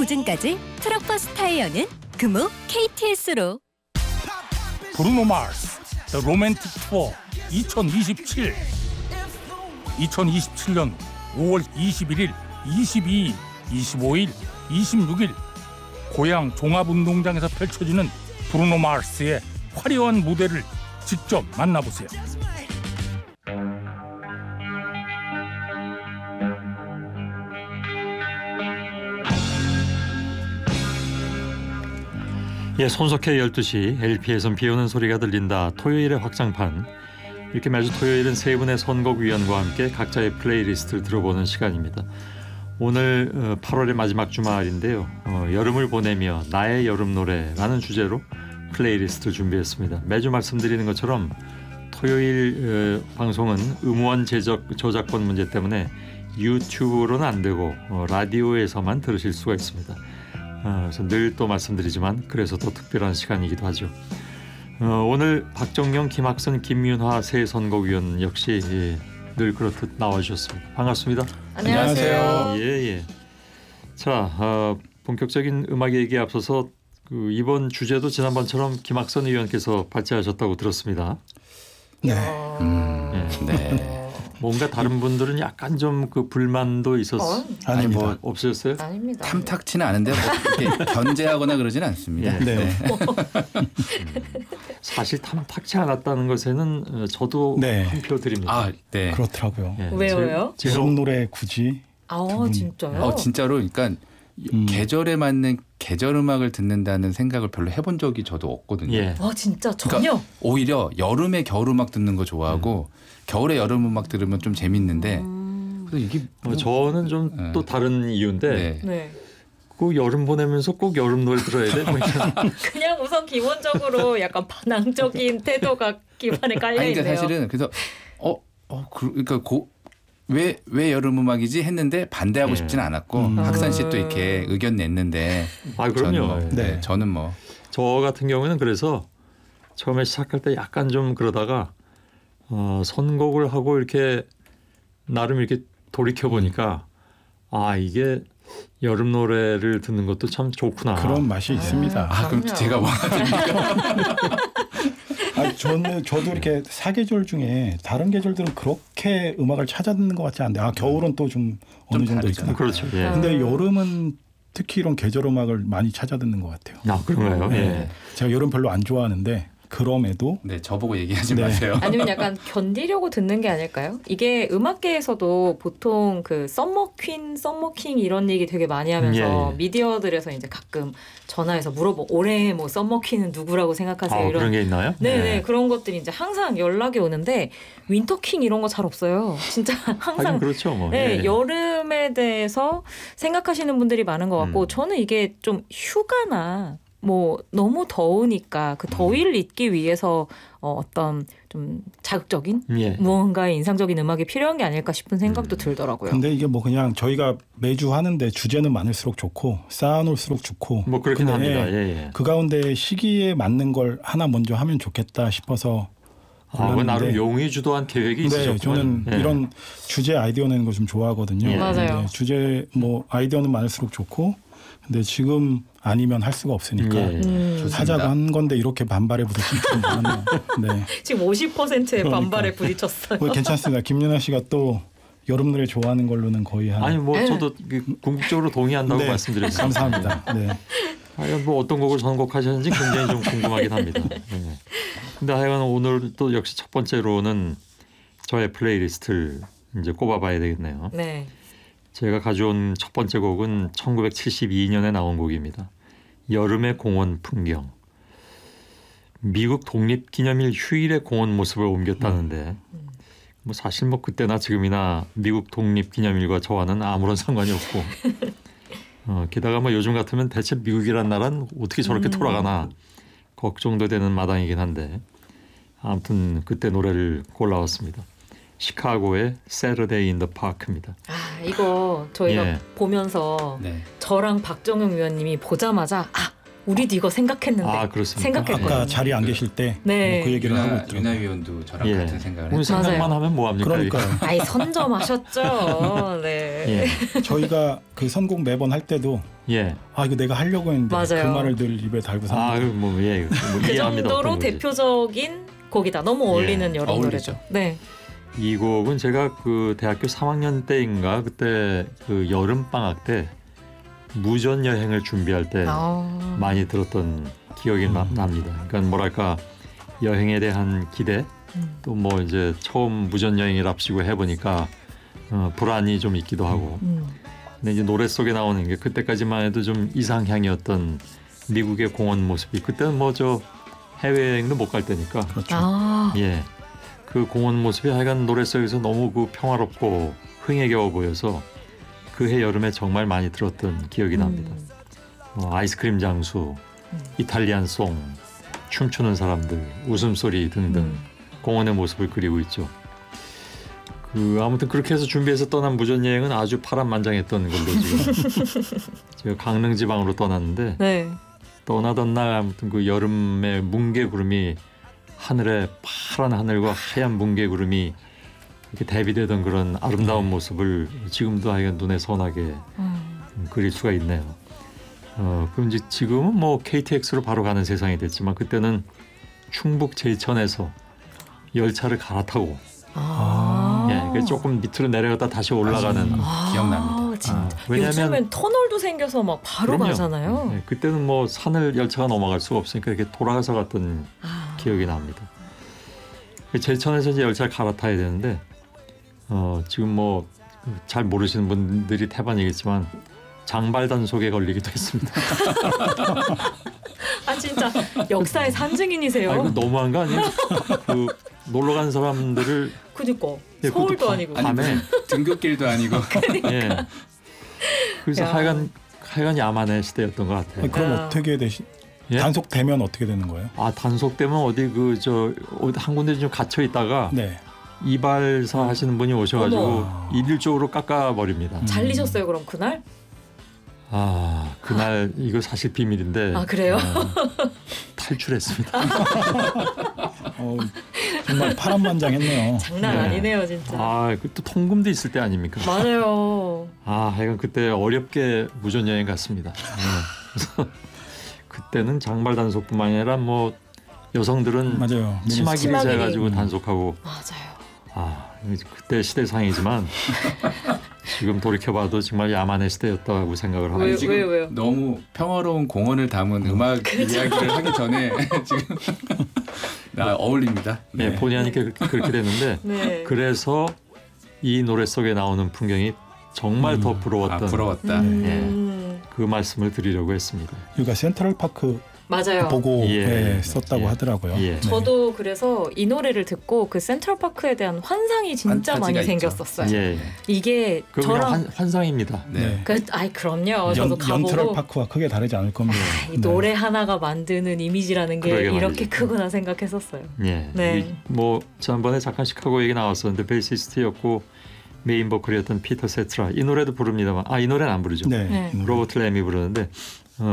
보증까지 트럭버스 타이어는 금호 KTS로. 브루노 마스 The Romantic Tour 2027 2027년 5월 21일, 22일, 25일, 26일 고양 종합운동장에서 펼쳐지는 브루노 마스의 화려한 무대를 직접 만나보세요. 예, 손석희 12시 LP에선 비오는 소리가 들린다. 토요일의 확장판. 이렇게 매주 토요일은 세 분의 선곡위원과 함께 각자의 플레이리스트를 들어보는 시간입니다. 오늘 8월의 마지막 주말인데요. 여름을 보내며 나의 여름 노래라는 주제로 플레이리스트를 준비했습니다. 매주 말씀드리는 것처럼 토요일 방송은 음원 저작권 문제 때문에 유튜브로는 안 되고 라디오에서만 들으실 수가 있습니다. 그래서 늘 또 말씀드리지만 그래서 더 특별한 시간이기도 하죠. 오늘 박정영, 김학선, 김윤화 세 선곡위원 역시 늘 그렇듯 나와주셨습니다. 반갑습니다. 안녕하세요. 예. 자, 본격적인 음악 얘기에 앞서서 이번 주제도 지난번처럼 김학선 의원께서 발제하셨다고 들었습니다. 네. 네. 뭔가 다른 분들은 약간 좀 그 불만도 아니 뭐 없으셨어요? 아닙니다. 탐탁치는 않은데 뭐 이렇게 견제하거나 그러지는 않습니다. 예. 네. 사실 탐탁치 않았다는 것에는 저도 네. 한 표 드립니다. 아, 네. 그렇더라고요. 예. 왜요? 여름 노래 굳이 진짜요? 진짜로 그러니까 계절에 맞는 계절 음악을 듣는다는 생각을 별로 해본 적이 저도 없거든요. 예. 진짜 전혀. 그러니까 오히려 여름에 겨울 음악 듣는 거 좋아하고 겨울에 여름 음악 들으면 좀 재밌는데 그래서 이게 저는 좀 또 다른 이유인데 네. 꼭 여름 보내면서 꼭 여름 노래 들어야 돼? 뭐 그냥 우선 기본적으로 약간 반항적인 태도가 기반에 깔려 아니, 있네요. 그러니까 사실은 그래서 그러니까 왜 여름 음악이지 했는데 반대하고 싶지는 않았고 학산 씨 또 이렇게 의견 냈는데 그럼요. 저는 뭐 저 같은 경우는 그래서 처음에 시작할 때 약간 좀 그러다가 선곡을 하고 이렇게 나름 이렇게 돌이켜 보니까 이게 여름 노래를 듣는 것도 참 좋구나. 그런 맛이 있습니다. 그럼 그럼요. 제가 뭐 저도 이렇게 사계절 중에 다른 계절들은 그렇게 음악을 찾아 듣는 것 같지 않은데 겨울은 또 좀 어느 정도 다르죠. 있잖아요. 그렇죠. 예. 근데 여름은 특히 이런 계절 음악을 많이 찾아 듣는 것 같아요. 그런가요? 네. 예. 제가 여름 별로 안 좋아하는데 그럼에도 네, 저보고 얘기하지 네. 마세요. 아니면 약간 견디려고 듣는 게 아닐까요? 이게 음악계에서도 보통 그 썸머퀸, 썸머킹 이런 얘기 되게 많이 하면서 예. 미디어들에서 이제 가끔 전화해서 올해 뭐 썸머퀸은 누구라고 생각하세요? 이런 그런 게 있나요? 네네 그런 것들이 이제 항상 연락이 오는데 윈터킹 이런 거 잘 없어요. 진짜 항상 그렇죠. 뭐. 네, 예. 여름에 대해서 생각하시는 분들이 많은 것 같고 저는 이게 좀 휴가나 뭐 너무 더우니까 그 더위를 잊기 위해서 어떤 좀 자극적인 예. 무언가의 인상적인 음악이 필요한 게 아닐까 싶은 생각도 들더라고요. 근데 이게 뭐 그냥 저희가 매주 하는데 주제는 많을수록 좋고 쌓아놓을수록 좋고 뭐 그렇긴 근데 합니다. 예. 그 가운데 시기에 맞는 걸 하나 먼저 하면 좋겠다 싶어서 골랐는데 나름 용의주도한 계획이 네, 있으셨군요. 저는 예. 이런 주제 아이디어 내는 거 좀 좋아하거든요. 예. 맞아요. 근데 주제 뭐 아이디어는 많을수록 좋고 근데 지금 아니면 할 수가 없으니까 예. 하자고 한 건데 이렇게 반발에 부딪히면 좀 많네요. 네. 지금 50%의 반발에 부딪혔어요. 뭐 괜찮습니다. 김윤아 씨가 또 여름 노래 좋아하는 걸로는 거의 한 아니 뭐 저도 궁극적으로 동의한다고 네, 말씀드렸습니다. 감사합니다. 네. 뭐 어떤 곡을 선곡하셨는지 굉장히 좀 궁금하긴 합니다. 네. 근데 하여간 오늘 또 역시 첫 번째로는 저의 플레이리스트를 이제 꼽아봐야 되겠네요. 네. 제가 가져온 첫 번째 곡은 1972년에 나온 곡입니다. 여름의 공원 풍경. 미국 독립기념일 휴일의 공원 모습을 옮겼다는데 뭐 사실 뭐 그때나 지금이나 미국 독립기념일과 저와는 아무런 상관이 없고 게다가 뭐 요즘 같으면 대체 미국이란 나라는 어떻게 저렇게 돌아가나 걱정도 되는 마당이긴 한데 아무튼 그때 노래를 골라왔습니다. 시카고의 Saturday in the Park입니다. 이거 저희가 예. 보면서 네. 저랑 박정영 위원님이 보자마자 우리도 이거 생각했는데. 아, 그렇습니까? 생각했거든요. 아까 자리에 안 계실 때 네. 그 얘기를 하고 유나 있더라고요. 위원도 저랑 예. 같은 생각을 오늘 했죠. 생각만 맞아요. 하면 뭐합니까? 그러니까요. 아이 선점하셨죠. 네. 예. 저희가 그 선곡 매번 할 때도 예. 아 이거 내가 하려고 했는데 맞아요. 그 말을 늘 입에 달고 삽니다. 아, 뭐 예. 뭐 그 이해합니다. 정도로 어떤 건지. 대표적인 곡이다. 너무 어울리는 여름 어울리죠. 노래죠. 네. 이 곡은 제가 그 대학교 3학년 때인가 그때 그 여름 방학 때 무전 여행을 준비할 때 아. 많이 들었던 기억이 납니다. 그러니까 뭐랄까 여행에 대한 기대 또 뭐 이제 처음 무전 여행을 앞시고 해보니까 불안이 좀 있기도 하고 근데 이제 노래 속에 나오는 게 그때까지만 해도 좀 이상향이었던 미국의 공원 모습이 그때는 뭐 저 해외여행도 못 갈 때니까 그렇죠. 아. 예. 그 공원 모습이 하여간 노래 속에서 너무 그 평화롭고 흥에 겨워 보여서 그해 여름에 정말 많이 들었던 기억이 납니다. 아이스크림 장수, 이탈리안 송, 춤추는 사람들, 웃음소리 등등 공원의 모습을 그리고 있죠. 그 아무튼 그렇게 해서 준비해서 떠난 무전 여행은 아주 파란만장했던 걸로 지금 제가 강릉 지방으로 떠났는데 네. 떠나던 날 아무튼 그 여름의 뭉게 구름이 하늘에 파란 하늘과 하얀 뭉게 구름이 이렇게 대비되던 그런 아름다운 모습을 지금도 하여간 눈에 선하게 그릴 수가 있네요. 그럼 이제 지금은 뭐 KTX로 바로 가는 세상이 됐지만 그때는 충북 제천에서 열차를 갈아타고 아. 예, 그래서 조금 밑으로 내려갔다 다시 올라가는 기억납니다. 진짜. 왜냐하면 요즘엔 터널도 생겨서 막 바로 그럼요. 가잖아요. 예, 그때는 뭐 산을 열차가 넘어갈 수가 없으니까 이렇게 돌아가서 갔던 아. 기억이 납니다. 제천에서 이제 열차를 갈아타야 되는데 지금 뭐 잘 모르시는 분들이 태반이겠지만 장발 단속에 걸리기도 했습니다. 아 진짜 역사의 산증인이세요. 아, 이거 너무한 거 아니에요? 그 놀러 간 사람들을 그니까 예, 서울도 그것도 아니고. 밤에 등굣길도 아니고 예. 그래서 야. 하여간 야만의 시대였던 것 같아요. 아니, 그럼 아. 어떻게 예? 단속되면 어떻게 되는 거예요? 아 단속되면 어디 한 군데 좀 갇혀 있다가 네. 이발사 하시는 분이 오셔가지고 어머. 일률적으로 깎아버립니다. 잘리셨어요 그럼 그날? 아 그날 이거 사실 비밀인데 아 그래요? 탈출했습니다. 정말 파란만장했네요. 장난 네. 아니네요 진짜. 아, 그 또 통금도 있을 때 아닙니까? 맞아요. 아, 하여간 그때 어렵게 무전 여행 갔습니다. 그래서 그때는 장발 단속뿐만 아니라 뭐 여성들은 맞아요. 치마 길이 치마 길이. 재가지고 단속하고 맞아요. 아, 그때 시대상이지만 지금 돌이켜봐도 정말 야만의 시대였다고 생각을 왜요? 합니다. 지금 왜요? 너무 평화로운 공원을 담은 음악 이야기를 하기 전에 지금 어울립니다. 네, 본의 아니게 그렇게 됐는데 네. 그래서 이 노래 속에 나오는 풍경이 정말 더 부러웠던 부러웠다. 그 말씀을 드리려고 했습니다. 우리가 센트럴파크 맞아요. 보고 예. 썼다고 예. 하더라고요. 예. 네. 저도 그래서 이 노래를 듣고 그 센트럴파크에 대한 환상이 진짜 판타지가 많이 있죠. 생겼었어요. 예, 이게 그 저랑 환상입니다. 네. 아이 그럼요. 저도 가보고 연트럴파크와 크게 다르지 않을 겁니다. 이 노래 하나가 만드는 이미지라는 게 그러게 이렇게 말이죠. 크구나 생각했었어요. 예, 네. 뭐 지난번에 잠깐 시카고 얘기 나왔었는데 베이시스트였고 메인 보컬이었던 피터 세트라 이 노래도 부릅니다만 이 노래는 안 부르죠. 네. 네. 이 노래. 로버트 램이 부르는데